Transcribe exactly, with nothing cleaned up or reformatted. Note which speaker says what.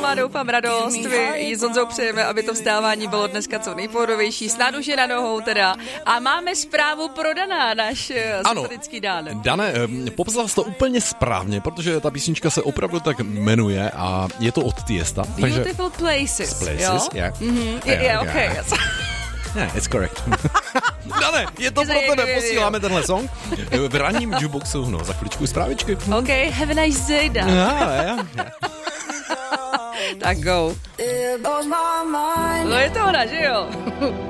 Speaker 1: má, doufám, radost. My jí s Honzou přejeme, aby to vstávání bylo dneska co nejpohodovější. Snad už je na nohou teda. A máme zprávu pro Dana, náš sympatický Dan.
Speaker 2: Dane, popsal jsi to úplně správně, protože ta písnička se opravdu tak jmenuje a je to od Tiesta.
Speaker 1: Beautiful takže... Places.
Speaker 2: Places,
Speaker 1: jo?
Speaker 2: yeah.
Speaker 1: Mm-hmm. Yeah, yeah, okay. Yeah.
Speaker 2: Yeah, it's correct. Dane, je to pro tebe, posíláme tenhle song. V ranním jukeboxu, no, za chvíličku zprávičky.
Speaker 1: OK, have a nice day, Dan.
Speaker 2: Yeah, yeah, yeah.
Speaker 1: Tak go. No je to ona, že jo?